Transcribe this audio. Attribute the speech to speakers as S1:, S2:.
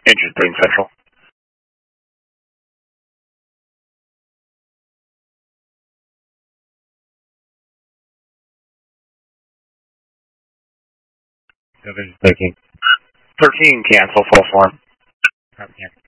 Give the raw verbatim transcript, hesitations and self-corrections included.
S1: Engine three Central.
S2: Division thirteen.
S1: thirteen, cancel, false alarm.
S2: Copy, cancel.